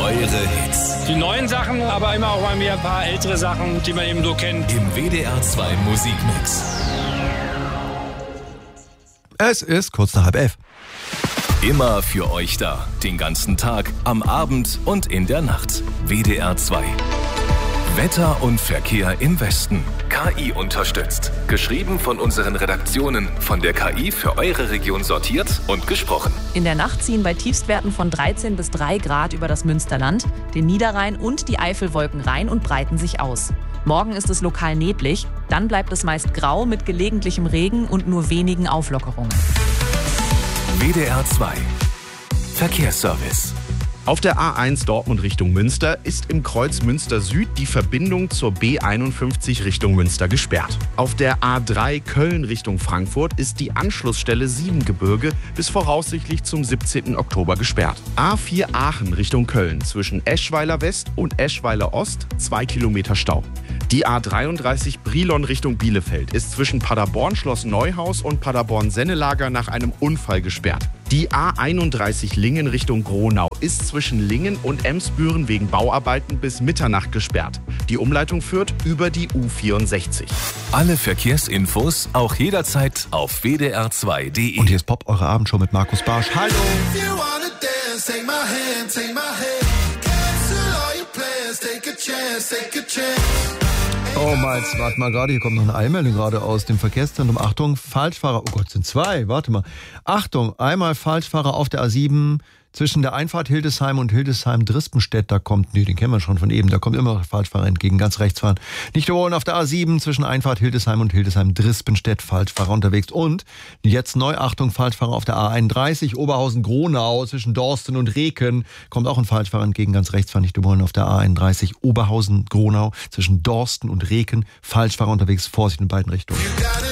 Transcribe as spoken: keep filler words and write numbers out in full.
Eure Hits. Die neuen Sachen, aber immer auch mal wieder ein paar ältere Sachen, die man eben so kennt. Im W D R zwei Musikmix. Es ist kurz nach halb elf. Immer für euch da. Den ganzen Tag, am Abend und in der Nacht. W D R zwei. Wetter und Verkehr im Westen. K I unterstützt. Geschrieben von unseren Redaktionen. Von der K I für eure Region sortiert und gesprochen. In der Nacht ziehen bei Tiefstwerten von dreizehn bis drei Grad über das Münsterland, den Niederrhein und die Eifelwolken rein und breiten sich aus. Morgen ist es lokal neblig, dann bleibt es meist grau mit gelegentlichem Regen und nur wenigen Auflockerungen. W D R zwei. Verkehrsservice. Auf der A eins Dortmund Richtung Münster ist im Kreuz Münster Süd die Verbindung zur B einundfünfzig Richtung Münster gesperrt. Auf der A drei Köln Richtung Frankfurt ist die Anschlussstelle Siebengebirge bis voraussichtlich zum siebzehnten Oktober gesperrt. A vier Aachen Richtung Köln zwischen Eschweiler West und Eschweiler Ost zwei Kilometer Stau. Die A dreiunddreißig Brilon Richtung Bielefeld ist zwischen Paderborn Schloss Neuhaus und Paderborn Sennelager nach einem Unfall gesperrt. Die A einunddreißig Lingen Richtung Gronau ist zwischen Lingen und Emsbüren wegen Bauarbeiten bis Mitternacht gesperrt. Die Umleitung führt über die U vierundsechzig. Alle Verkehrsinfos auch jederzeit auf w d r zwei punkt d e. Und hier ist Pop, eure Abendshow mit Markus Barsch. Hallo! Oh mein, warte mal gerade, hier kommt noch eine Eilmeldung gerade aus dem Verkehrszentrum. Achtung, Falschfahrer, oh Gott, sind zwei, warte mal. Achtung, einmal Falschfahrer auf der A sieben zwischen der Einfahrt Hildesheim und Hildesheim-Drispenstedt. Da kommt, nee, den kennen wir schon von eben, da kommt immer noch Falschfahrer entgegen, ganz rechts fahren. Nicht überholen auf der A sieben zwischen Einfahrt Hildesheim und Hildesheim-Drispenstedt, Falschfahrer unterwegs. Und jetzt neu, Achtung, Falschfahrer auf der A einunddreißig, Oberhausen-Gronau zwischen Dorsten und Reken. Kommt auch ein Falschfahrer entgegen, ganz rechts fahren, nicht überholen auf der A einunddreißig, Oberhausen-Gronau zwischen Dorsten und Reken, Falschfahrer unterwegs, Vorsicht in beiden Richtungen.